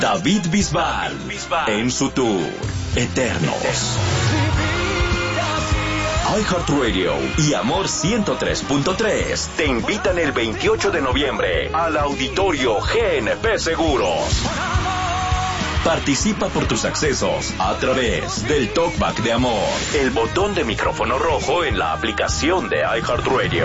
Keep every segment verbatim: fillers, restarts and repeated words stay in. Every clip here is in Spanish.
David Bisbal, en su tour Eternos. iHeartRadio y Amor ciento tres punto tres te invitan el veintiocho de noviembre al Auditorio G N P Seguros. Participa por tus accesos a través del Talkback de Amor, el botón de micrófono rojo en la aplicación de iHeartRadio.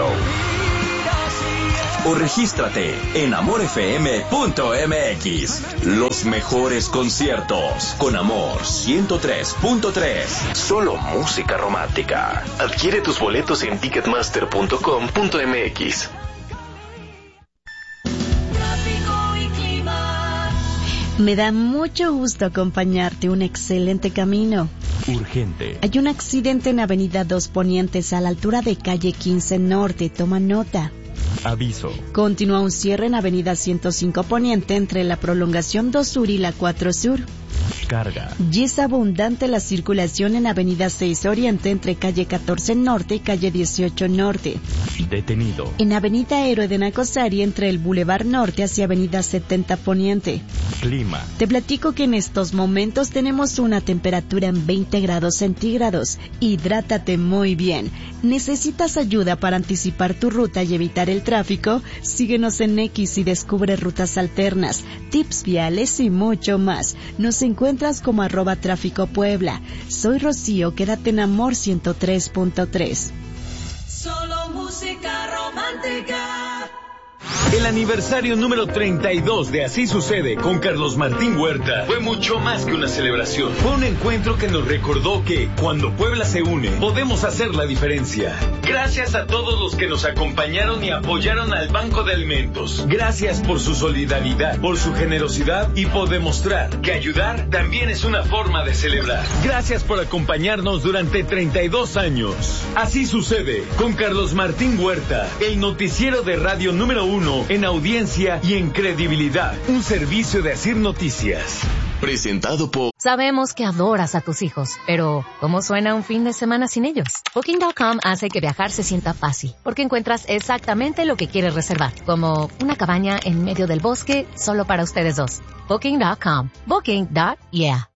O regístrate en amor f m punto m x. Los mejores conciertos con Amor ciento tres punto tres. Solo música romántica. Adquiere tus boletos en ticketmaster punto com punto m x. Me da mucho gusto acompañarte. Un excelente camino. Urgente. Hay un accidente en Avenida dos Ponientes a la altura de calle quince Norte. Toma nota. Aviso. Continúa un cierre en Avenida ciento cinco Poniente entre la prolongación dos Sur y la cuatro Sur. Carga. Y es abundante la circulación en Avenida seis Oriente entre calle catorce Norte y calle dieciocho Norte. Detenido. En Avenida Héroe de Nacosari entre el Boulevard Norte hacia Avenida setenta Poniente. Clima. Te platico que en estos momentos tenemos una temperatura en veinte grados centígrados. Hidrátate muy bien. ¿Necesitas ayuda para anticipar tu ruta y evitar el tráfico? Síguenos en X y descubre rutas alternas, tips viales y mucho más. Nos encuentras como arroba tráfico Puebla. Soy Rocío, quédate en Amor ciento tres punto tres. Solo música romántica. El aniversario número treinta y dos de Así Sucede con Carlos Martín Huerta fue mucho más que una celebración. Fue un encuentro que nos recordó que cuando Puebla se une, podemos hacer la diferencia. Gracias a todos los que nos acompañaron y apoyaron al Banco de Alimentos. Gracias por su solidaridad, por su generosidad y por demostrar que ayudar también es una forma de celebrar. Gracias por acompañarnos durante treinta y dos años. Así Sucede con Carlos Martín Huerta, el noticiero de radio número uno en audiencia y en credibilidad. Un servicio de Asir Noticias. Presentado por... Sabemos que adoras a tus hijos, pero ¿cómo suena un fin de semana sin ellos? Booking punto com hace que viajar se sienta fácil, porque encuentras exactamente lo que quieres reservar, como una cabaña en medio del bosque solo para ustedes dos. Booking punto com. Booking. Yeah.